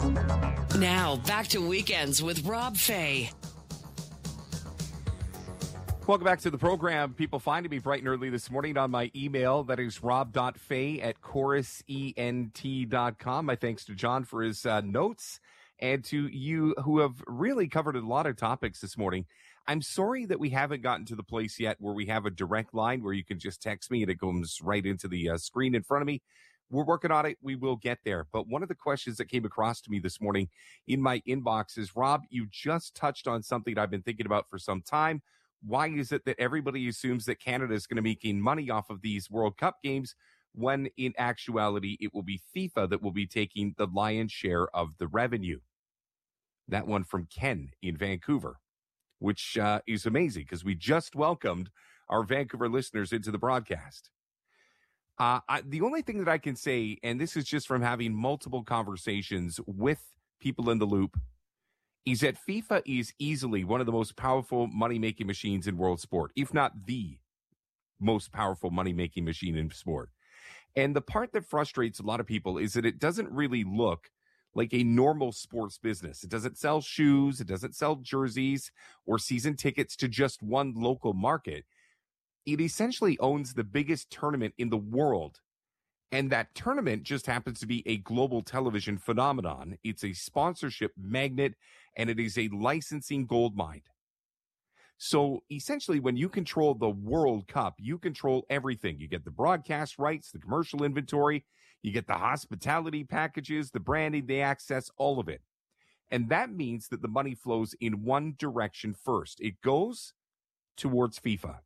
Now, back to Weekends with Rob Fay. Welcome back to the program. People finding me bright and early this morning on my email. That is rob.fay@chorusent.com. My thanks to John for his notes, and to you who have really covered a lot of topics this morning. I'm sorry that we haven't gotten to the place yet where we have a direct line where you can just text me and it goes right into the screen in front of me. We're working on it. We will get there. But one of the questions that came across to me this morning in my inbox is, Rob, you just touched on something I've been thinking about for some time. Why is it that everybody assumes that Canada is going to be making money off of these World Cup games when in actuality it will be FIFA that will be taking the lion's share of the revenue? That one from Ken in Vancouver, which is amazing because we just welcomed our Vancouver listeners into the broadcast. The only thing that I can say, and this is just from having multiple conversations with people in the loop, is that FIFA is easily one of the most powerful money-making machines in world sport, if not the most powerful money-making machine in sport. And the part that frustrates a lot of people is that it doesn't really look like a normal sports business. It doesn't sell shoes, it doesn't sell jerseys or season tickets to just one local market. It essentially owns the biggest tournament in the world. And that tournament just happens to be a global television phenomenon. It's a sponsorship magnet, and it is a licensing goldmine. So essentially, when you control the World Cup, you control everything. You get the broadcast rights, the commercial inventory, you get the hospitality packages, the branding, the access, all of it. And that means that the money flows in one direction first. It goes towards FIFA.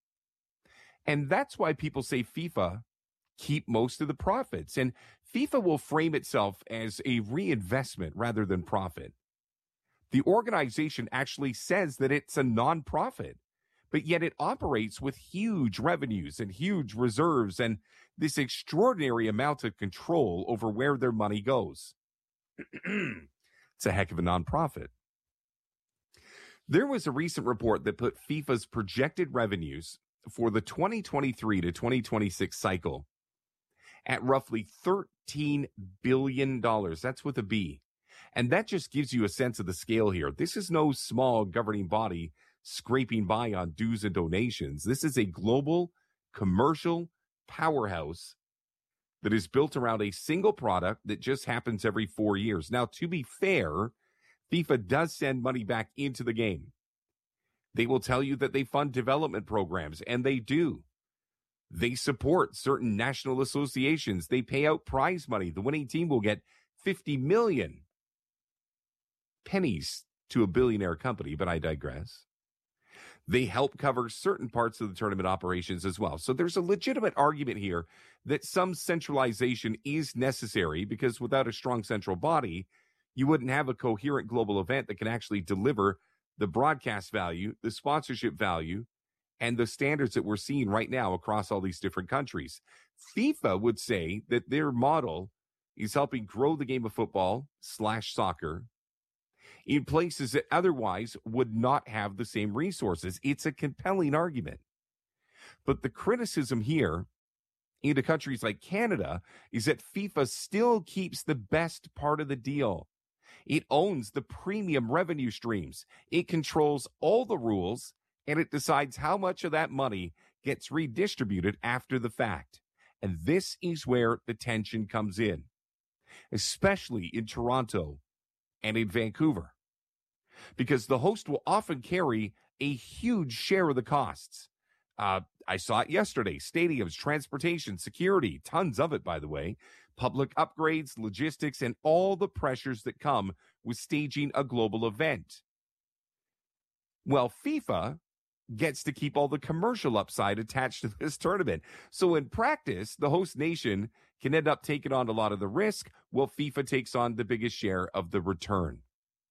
And that's why people say FIFA keep most of the profits. And FIFA will frame itself as a reinvestment rather than profit. The organization actually says that it's a nonprofit, but yet it operates with huge revenues and huge reserves and this extraordinary amount of control over where their money goes. It's a heck of a nonprofit. There was a recent report that put FIFA's projected revenues for the 2023 to 2026 cycle at roughly $13 billion. That's with a B. And that just gives you a sense of the scale here. This is no small governing body scraping by on dues and donations. This is a global commercial powerhouse that is built around a single product that just happens every 4 years. Now, to be fair, FIFA does send money back into the game. They will tell you that they fund development programs, and they do. They support certain national associations. They pay out prize money. The winning team will get 50 million pennies to a billionaire company, but I digress. They help cover certain parts of the tournament operations as well. So there's a legitimate argument here that some centralization is necessary, because without a strong central body, you wouldn't have a coherent global event that can actually deliver the broadcast value, the sponsorship value, and the standards that we're seeing right now across all these different countries. FIFA would say that their model is helping grow the game of football/soccer in places that otherwise would not have the same resources. It's a compelling argument. But the criticism here into countries like Canada is that FIFA still keeps the best part of the deal. It owns the premium revenue streams. It controls all the rules, and it decides how much of that money gets redistributed after the fact. And this is where the tension comes in, especially in Toronto and in Vancouver, because the host will often carry a huge share of the costs. I saw it yesterday. Stadiums, transportation, security, tons of it, by the way, public upgrades, logistics, and all the pressures that come with staging a global event. Well, FIFA gets to keep all the commercial upside attached to this tournament. So in practice, the host nation can end up taking on a lot of the risk, while FIFA takes on the biggest share of the return.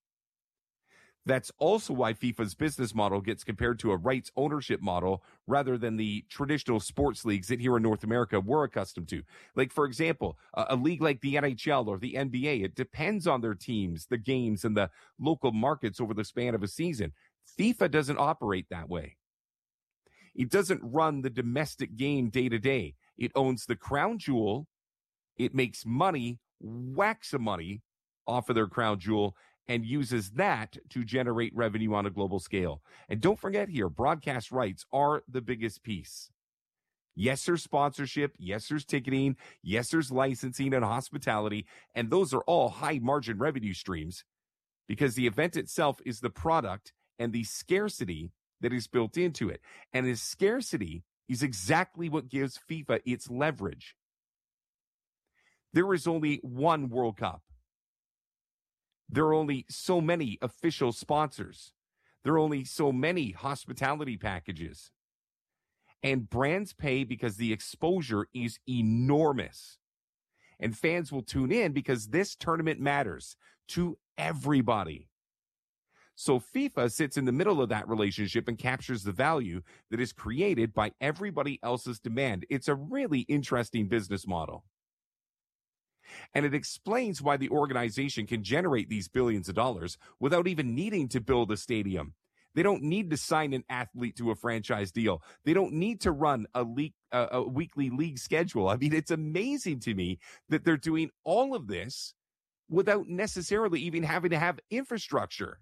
That's also why FIFA's business model gets compared to a rights ownership model rather than the traditional sports leagues that here in North America we're accustomed to. Like, for example, a league like the NHL or the NBA, it depends on their teams, the games, and the local markets over the span of a season. FIFA doesn't operate that way. It doesn't run the domestic game day to day. It owns the crown jewel. It makes money, whacks of money, off of their crown jewel and uses that to generate revenue on a global scale. And don't forget here, broadcast rights are the biggest piece. Yes, there's sponsorship. Yes, there's ticketing. Yes, there's licensing and hospitality. And those are all high margin revenue streams because the event itself is the product and the scarcity that is built into it. And the scarcity is exactly what gives FIFA its leverage. There is only one World Cup. There are only so many official sponsors. There are only so many hospitality packages. And brands pay because the exposure is enormous. And fans will tune in because this tournament matters to everybody. So FIFA sits in the middle of that relationship and captures the value that is created by everybody else's demand. It's a really interesting business model. And it explains why the organization can generate these billions of dollars without even needing to build a stadium. They don't need to sign an athlete to a franchise deal. They don't need to run a weekly league schedule. I mean, it's amazing to me that they're doing all of this without necessarily even having to have infrastructure.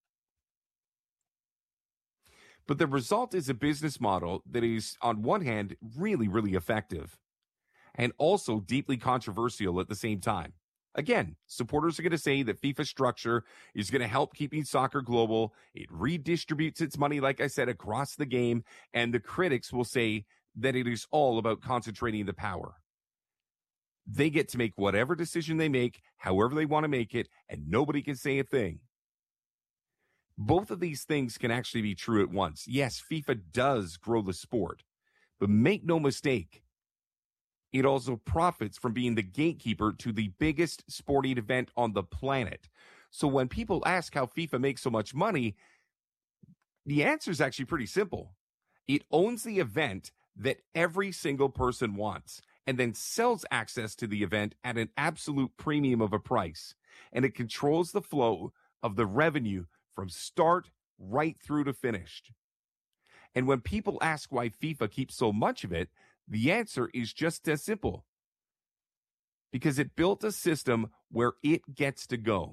But the result is a business model that is, on one hand, really, really effective and also deeply controversial at the same time. Again, supporters are going to say that FIFA structure is going to help keeping soccer global. It redistributes its money, like I said, across the game. And the critics will say that it is all about concentrating the power. They get to make whatever decision they make, however they want to make it, and nobody can say a thing. Both of these things can actually be true at once. Yes, FIFA does grow the sport, but make no mistake, it also profits from being the gatekeeper to the biggest sporting event on the planet. So when people ask how FIFA makes so much money, the answer is actually pretty simple. It owns the event that every single person wants and then sells access to the event at an absolute premium of a price. And it controls the flow of the revenue from start right through to finished. And when people ask why FIFA keeps so much of it, the answer is just as simple. Because it built a system where it gets to go.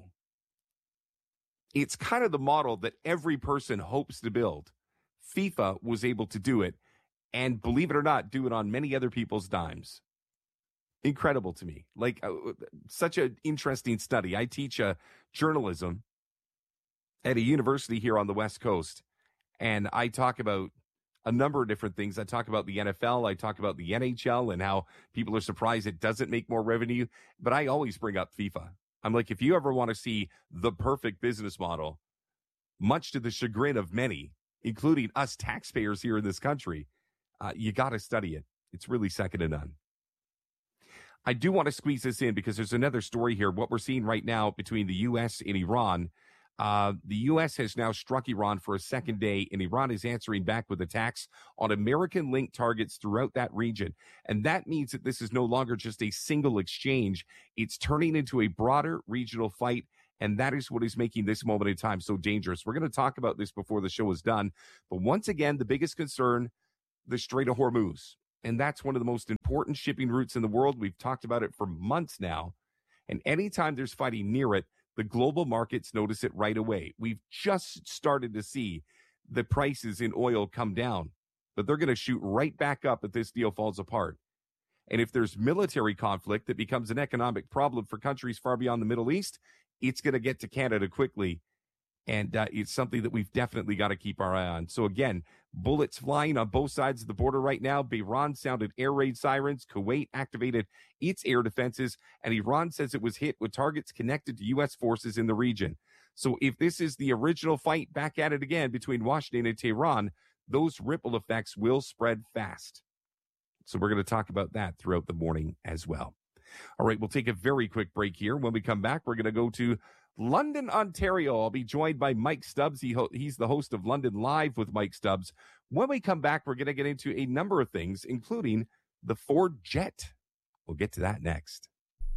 It's kind of the model that every person hopes to build. FIFA was able to do it, and believe it or not, do it on many other people's dimes. Incredible to me. Like, such an interesting study. I teach journalism at a university here on the West Coast, and I talk about a number of different things. I talk about the NFL. I talk about the NHL and how people are surprised it doesn't make more revenue. But I always bring up FIFA. I'm like, if you ever want to see the perfect business model, much to the chagrin of many, including us taxpayers here in this country, you got to study it. It's really second to none. I do want to squeeze this in because there's another story here. What we're seeing right now between the U.S. and Iran. The U.S. has now struck Iran for a second day, and Iran is answering back with attacks on American-linked targets throughout that region. And that means that this is no longer just a single exchange. It's turning into a broader regional fight, and that is what is making this moment in time so dangerous. We're going to talk about this before the show is done. But once again, the biggest concern, the Strait of Hormuz. And that's one of the most important shipping routes in the world. We've talked about it for months now. And anytime there's fighting near it, the global markets notice it right away. We've just started to see the prices in oil come down, but they're going to shoot right back up if this deal falls apart. And if there's military conflict that becomes an economic problem for countries far beyond the Middle East, it's going to get to Canada quickly. And it's something that we've definitely got to keep our eye on. So again, bullets flying on both sides of the border right now. Bahrain sounded air raid sirens. Kuwait activated its air defenses. And Iran says it was hit with targets connected to U.S. forces in the region. So if this is the original fight back at it again between Washington and Tehran, those ripple effects will spread fast. So we're going to talk about that throughout the morning as well. All right, we'll take a very quick break here. When we come back, we're going to go to London, Ontario. I'll be joined by Mike Stubbs. He's the host of London Live with Mike Stubbs. When we come back, we're going to get into a number of things, including the Ford Jet. We'll get to that next.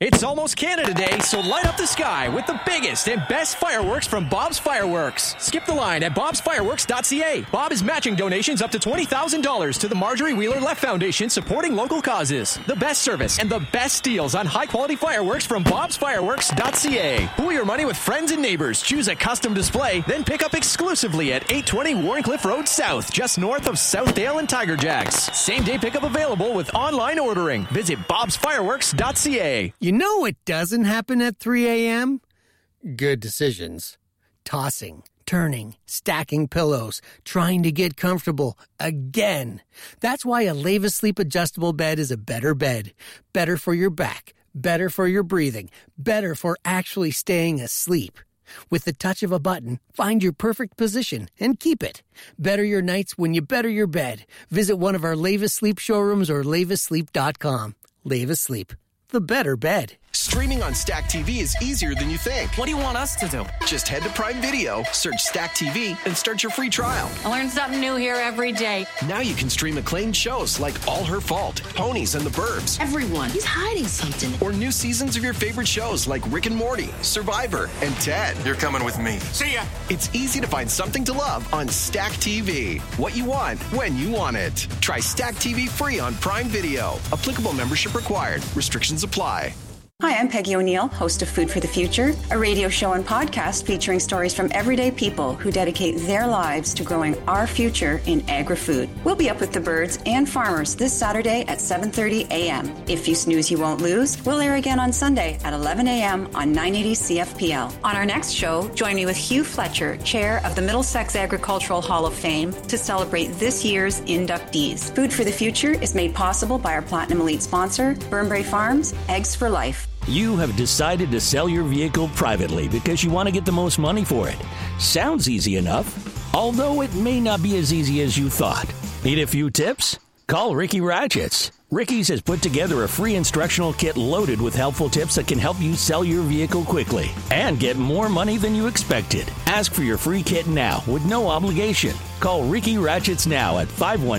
It's almost Canada Day, so light up the sky with the biggest and best fireworks from Bob's Fireworks. Skip the line at bobsfireworks.ca. Bob is matching donations up to $20,000 to the Marjorie Wheeler Left Foundation, supporting local causes. The best service and the best deals on high-quality fireworks from bobsfireworks.ca. Pool your money with friends and neighbors. Choose a custom display, then pick up exclusively at 820 Warrencliffe Road South, just north of Southdale and Tiger Jacks. Same-day pickup available with online ordering. Visit bobsfireworks.ca. You know what doesn't happen at 3 a.m.? Good decisions. Tossing, turning, stacking pillows, trying to get comfortable again. That's why a Leva Sleep adjustable bed is a better bed. Better for your back, better for your breathing, better for actually staying asleep. With the touch of a button, find your perfect position and keep it. Better your nights when you better your bed. Visit one of our Leva Sleep showrooms or levasleep.com. Leva Sleep. The better bed. Streaming on Stack TV is easier than you think. What do you want us to do? Just head to Prime Video, search Stack TV, and start your free trial. I learn something new here every day. Now you can stream acclaimed shows like All Her Fault, Ponies and the Burbs. Everyone, he's hiding something. Or new seasons of your favorite shows like Rick and Morty, Survivor, and Ted. You're coming with me. See ya! It's easy to find something to love on Stack TV. What you want, when you want it. Try Stack TV free on Prime Video. Applicable membership required. Restrictions apply. Hi, I'm Peggy O'Neill, host of Food for the Future, a radio show and podcast featuring stories from everyday people who dedicate their lives to growing our future in agri-food. We'll be up with the birds and farmers this Saturday at 7:30 a.m. If you snooze, you won't lose. We'll air again on Sunday at 11 a.m. on 980 CFPL. On our next show, join me with Hugh Fletcher, chair of the Middlesex Agricultural Hall of Fame, to celebrate this year's inductees. Food for the Future is made possible by our Platinum Elite sponsor, Burnbrae Farms, Eggs for Life. You have decided to sell your vehicle privately because you want to get the most money for it. Sounds easy enough, although it may not be as easy as you thought. Need a few tips? Call Ricky Ratchets. Ricky's has put together a free instructional kit loaded with helpful tips that can help you sell your vehicle quickly and get more money than you expected. Ask for your free kit now with no obligation. Call Ricky Ratchets now at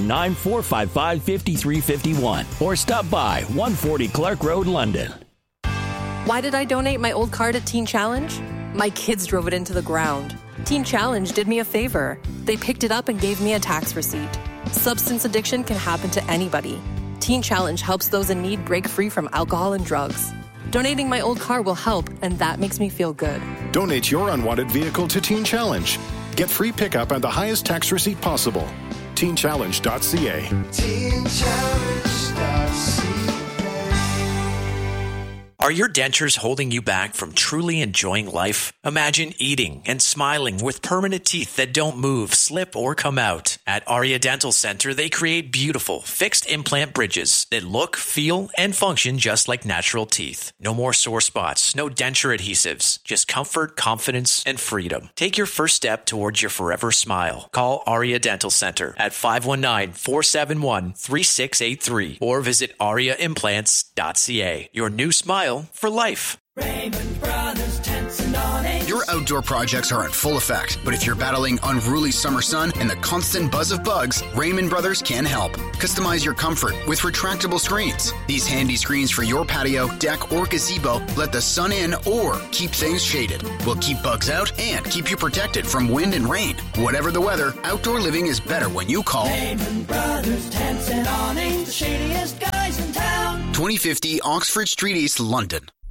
519-455-5351 or stop by 140 Clark Road, London. Why did I donate my old car to Teen Challenge? My kids drove it into the ground. Teen Challenge did me a favor. They picked it up and gave me a tax receipt. Substance addiction can happen to anybody. Teen Challenge helps those in need break free from alcohol and drugs. Donating my old car will help, and that makes me feel good. Donate your unwanted vehicle to Teen Challenge. Get free pickup and the highest tax receipt possible. TeenChallenge.ca. TeenChallenge.ca. Are your dentures holding you back from truly enjoying life? Imagine eating and smiling with permanent teeth that don't move, slip, or come out. At Aria Dental Center, they create beautiful, fixed implant bridges that look, feel, and function just like natural teeth. No more sore spots, no denture adhesives, just comfort, confidence, and freedom. Take your first step towards your forever smile. Call Aria Dental Center at 519-471-3683 or visit ariaimplants.ca. Your new smile for life. Raymond Brothers Tents and Awnings. Your outdoor projects are in full effect, but if you're battling unruly summer sun and the constant buzz of bugs, Raymond Brothers can help. Customize your comfort with retractable screens. These handy screens for your patio, deck, or gazebo let the sun in or keep things shaded. Will keep bugs out and keep you protected from wind and rain. Whatever the weather, outdoor living is better when you call Raymond Brothers Tents and Awnings, the shadiest guys in town. 2050 Oxford Street East, London.